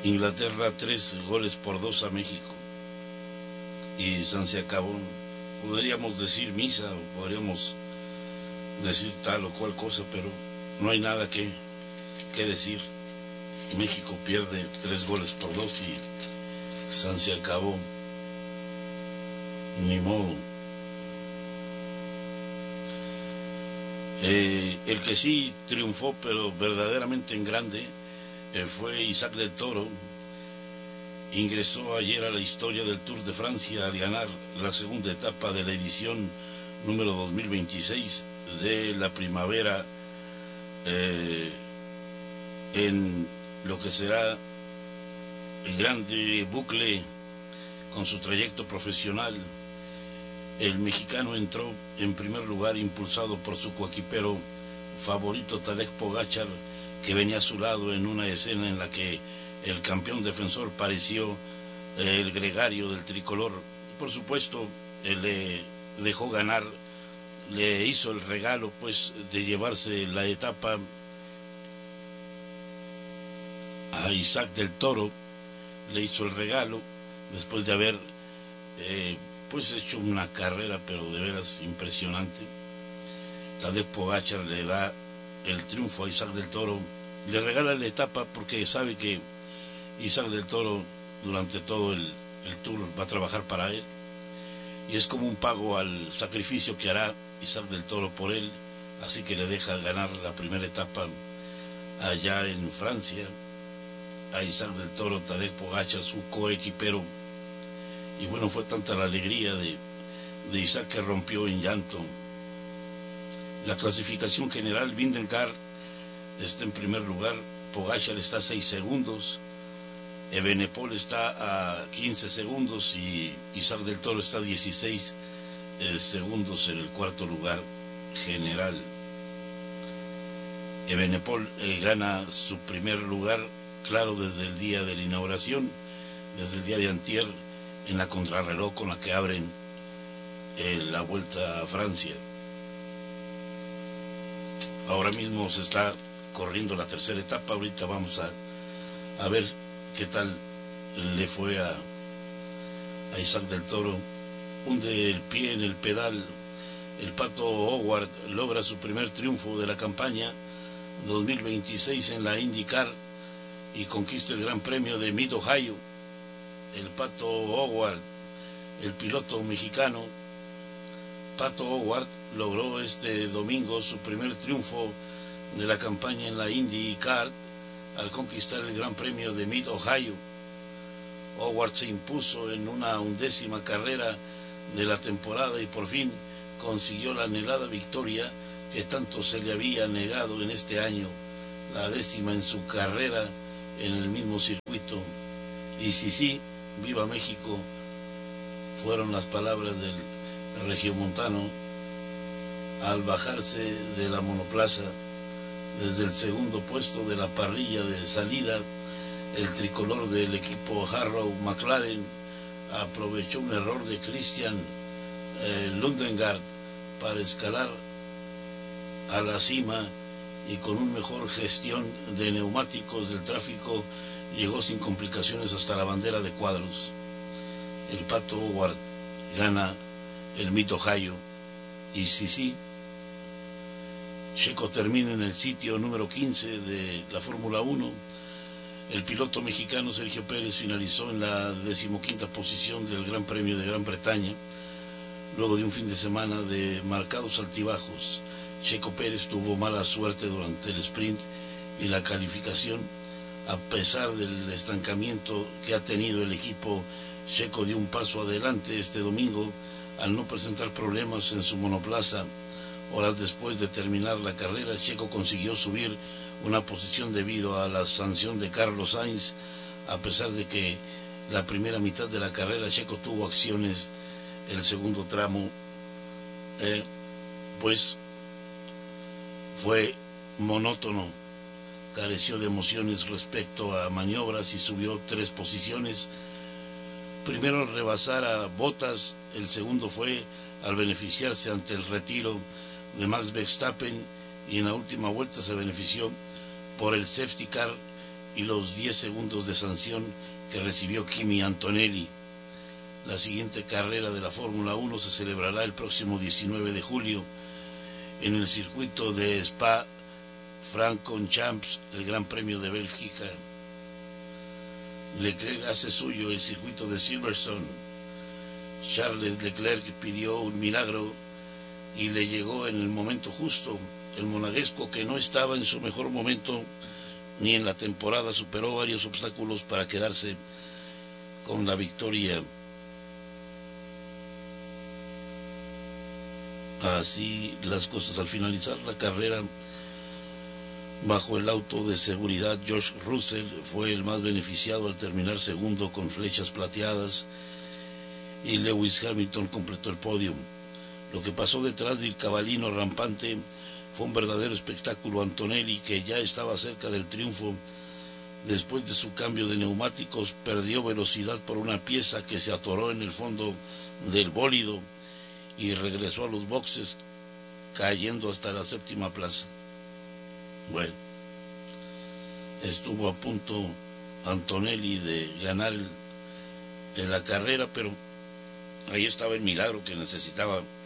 Inglaterra 3-2 a México. Y se acabó. Podríamos decir misa o podríamos decir tal o cual cosa, pero no hay nada que decir. México pierde 3-2 y se acabó. Ni modo. El que sí triunfó, pero verdaderamente en grande, fue Isaac del Toro. Ingresó ayer a la historia del Tour de Francia al ganar la segunda etapa de la edición número 2026 de la primavera, en lo que será el grande bucle con su trayecto profesional. El mexicano entró en primer lugar impulsado por su coequipero favorito Tadej Pogačar, que venía a su lado en una escena en la que el campeón defensor pareció el gregario del tricolor. Por supuesto, le dejó ganar, le hizo el regalo pues de llevarse la etapa a Isaac del Toro, le hizo el regalo después de haber pues hecho una carrera pero de veras impresionante. Tadej Pogačar le da el triunfo a Isaac del Toro, le regala la etapa porque sabe que Isaac del Toro durante todo el Tour va a trabajar para él, y es como un pago al sacrificio que hará Isaac del Toro por él, así que le deja ganar la primera etapa allá en Francia a Isaac del Toro, Tadej Pogačar, su coequipero. Y bueno, fue tanta la alegría de Isaac que rompió en llanto. La clasificación general, Vingegaard está en primer lugar, Pogačar está a 6 segundos, Evenepoel está a 15 segundos y Isaac del Toro está a 16 segundos en el cuarto lugar general. Evenepoel gana su primer lugar, claro, desde el día de la inauguración, desde el día de antier, en la contrarreloj con la que abren la Vuelta a Francia. Ahora mismo se está corriendo la tercera etapa. Ahorita vamos a ver qué tal le fue a Isaac del Toro. Hunde el pie en el pedal. El Pato O'Ward logra su primer triunfo de la campaña 2026 en la IndyCar y conquista el Gran Premio de Mid-Ohio. El Pato O'Ward, el piloto mexicano Pato O'Ward, logró este domingo su primer triunfo de la campaña en la IndyCar al conquistar el Gran Premio de Mid-Ohio. O'Ward se impuso en una 11ª carrera de la temporada y por fin consiguió la anhelada victoria que tanto se le había negado en este año, la 10ª en su carrera en el mismo circuito. Y sí, viva México, fueron las palabras del regiomontano al bajarse de la monoplaza. Desde el segundo puesto de la parrilla de salida, el tricolor del equipo Harrow McLaren aprovechó un error de Christian Lundgaard para escalar a la cima y con una mejor gestión de neumáticos del tráfico llegó sin complicaciones hasta la bandera de cuadros. El Pato O'Ward gana el Mid-Ohio y sí, Checo termina en el sitio número 15 de la Fórmula 1. El piloto mexicano Sergio Pérez finalizó en la 15ª posición del Gran Premio de Gran Bretaña, luego de un fin de semana de marcados altibajos. Checo Pérez tuvo mala suerte durante el sprint y la calificación. A pesar del estancamiento que ha tenido el equipo, Checo dio un paso adelante este domingo al no presentar problemas en su monoplaza. Horas después de terminar la carrera, Checo consiguió subir una posición debido a la sanción de Carlos Sainz. A pesar de que la primera mitad de la carrera Checo tuvo acciones, el segundo tramo pues fue monótono, careció de emociones respecto a maniobras y subió 3 posiciones. Primero al rebasar a Bottas, el segundo fue al beneficiarse ante el retiro de Max Verstappen y en la última vuelta se benefició por el safety car y los 10 segundos de sanción que recibió Kimi Antonelli. La siguiente carrera de la Fórmula 1 se celebrará el próximo 19 de julio en el circuito de Spa-Francorchamps, el Gran Premio de Bélgica. Leclerc hace suyo el circuito de Silverstone. Charles Leclerc pidió un milagro y le llegó en el momento justo. El monegasco, que no estaba en su mejor momento ni en la temporada, superó varios obstáculos para quedarse con la victoria. Así las cosas. Al finalizar la carrera, bajo el auto de seguridad, George Russell fue el más beneficiado al terminar segundo con flechas plateadas, y Lewis Hamilton completó el podio. Lo que pasó detrás del cabalino rampante fue un verdadero espectáculo. Antonelli, que ya estaba cerca del triunfo después de su cambio de neumáticos, perdió velocidad por una pieza que se atoró en el fondo del bólido y regresó a los boxes, cayendo hasta la 7ª plaza. Bueno, estuvo a punto Antonelli de ganar en la carrera, pero ahí estaba el milagro que necesitaba